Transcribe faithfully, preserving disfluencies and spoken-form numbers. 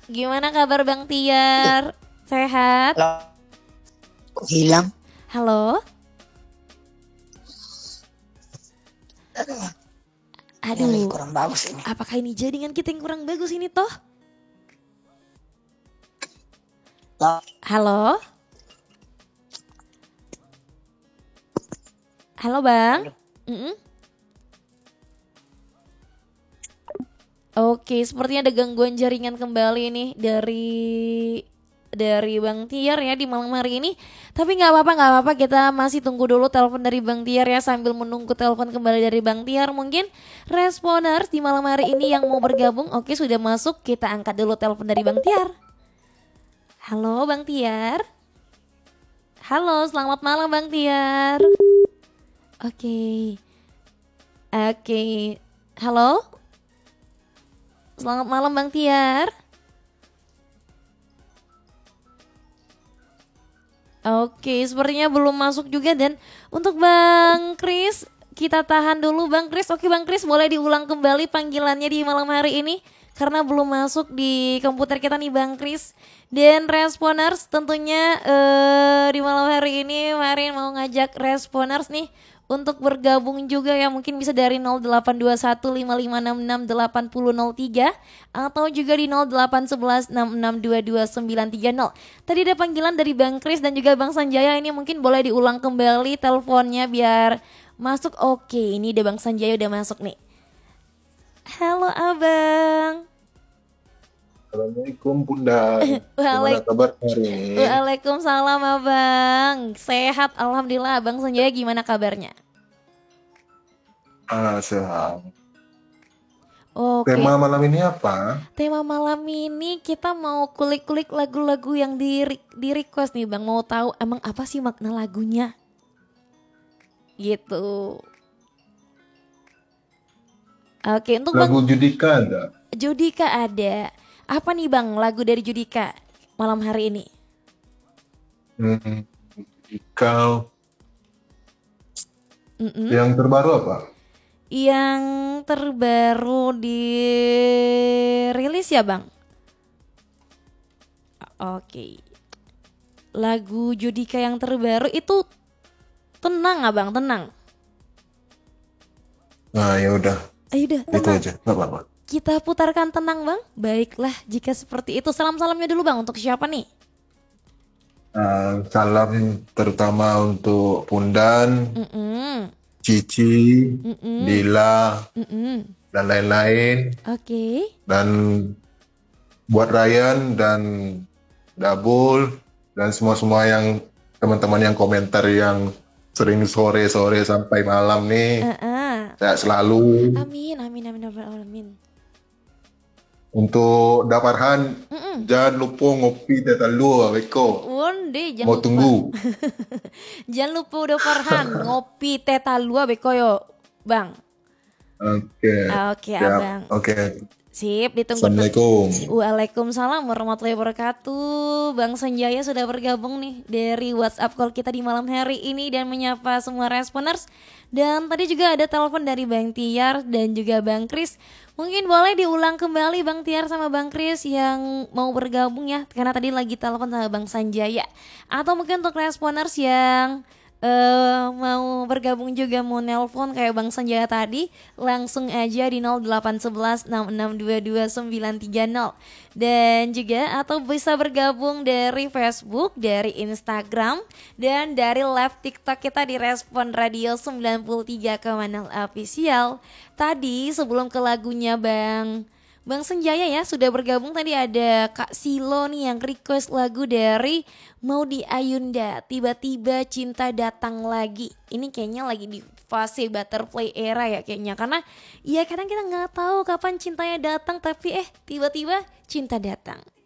Gimana kabar Bang Tiar? Sehat? Halo. Kok hilang? Halo? Ini lagi Aduh, kurang bagus ini. apakah ini jaringan kita yang kurang bagus ini toh? Halo. Halo? Halo Bang? Mm-mm. Oke, sepertinya ada gangguan jaringan kembali nih dari dari Bang Tiar ya di malam hari ini. Tapi nggak apa-apa, nggak apa-apa. Kita masih tunggu dulu telepon dari Bang Tiar ya, sambil menunggu telepon kembali dari Bang Tiar. Mungkin responers di malam hari ini yang mau bergabung, oke sudah masuk. Kita angkat dulu telepon dari Bang Tiar. Halo Bang Tiar. Halo, selamat malam Bang Tiar. Oke. Oke. Halo. Selamat malam Bang Tiar. Oke, sepertinya belum masuk juga. Dan untuk Bang Kris, kita tahan dulu Bang Kris. Oke Bang Kris, boleh diulang kembali panggilannya di malam hari ini karena belum masuk di komputer kita nih Bang Kris. Dan responers tentunya eh, di malam hari ini Marin mau ngajak responers nih untuk bergabung juga ya, mungkin bisa dari nol delapan dua satu lima lima enam enam delapan nol nol tiga atau juga di nol delapan satu satu enam enam dua dua sembilan tiga nol. Tadi ada panggilan dari Bang Kris dan juga Bang Sanjaya, ini mungkin boleh diulang kembali teleponnya biar masuk. Oke, ini udah Bang Sanjaya udah masuk nih. Halo Abang. Assalamualaikum Bunda. Gimana kabar hari ini? Waalaikumsalam Abang. Sehat alhamdulillah. Abang Sanjaya gimana kabarnya? Ah, sehat. Oke. Tema malam ini apa? Tema malam ini kita mau kulik-kulik lagu-lagu yang di, di request nih Bang. Mau tahu emang apa sih makna lagunya? Gitu. Oke, untuk Lagu Bang Judika ada? Judika ada. Apa nih Bang lagu dari Judika malam hari ini? Hmm, Judika. Mm-mm. Yang terbaru apa? Yang terbaru dirilis ya Bang? Oke. Lagu Judika yang terbaru itu Tenang Abang, tenang. Nah ya udah. Ayo udah, Itu tenang. aja, nggak apa-apa. Kita putarkan Tenang Bang. Baiklah, jika seperti itu salam-salamnya dulu Bang. Untuk siapa nih? Nah, salam terutama untuk Pundan, Mm-mm. Cici, Mm-mm. Dila, Mm-mm. dan lain-lain. Oke. Dan buat Ryan dan Dabul dan semua-semua yang teman-teman yang komentar yang sering sore-sore sampai malam nih, Uh-uh. sehat selalu. Amin, amin, amin, amin, amin. Untuk Daparhan, Mm-mm. jangan lupa ngopi teh talu Beko. Onde, jangan Mau lupa. tunggu. Jangan lupa udah Farhan ngopi teh talua beko yo, Bang. Oke. Oke, Siap. Abang. Oke. Sip, ditunggu. Assalamualaikum. Waalaikumsalam warahmatullahi wabarakatuh. Bang Sanjaya sudah bergabung nih dari WhatsApp call kita di malam hari ini dan menyapa semua responers. Dan tadi juga ada telepon dari Bang Tiar dan juga Bang Kris. Mungkin boleh diulang kembali Bang Tiar sama Bang Kris yang mau bergabung ya, karena tadi lagi telepon sama Bang Sanjaya. Atau mungkin untuk responers yang Uh, mau bergabung juga mau nelpon kayak Bang Sanjaya tadi, langsung aja di nol delapan satu satu enam enam dua dua sembilan tiga nol. Dan juga atau bisa bergabung dari Facebook, dari Instagram, dan dari live TikTok kita di Respon Radio sembilan puluh tiga koma nol Official. Tadi sebelum ke lagunya Bang Bang Sanjaya ya sudah bergabung, tadi ada Kak Silo nih yang request lagu dari Maudy Ayunda, Tiba-tiba Cinta Datang Lagi. Ini kayaknya lagi di fase butterfly era ya kayaknya, karena ya kadang kita nggak tahu kapan cintanya datang, tapi eh tiba-tiba cinta datang.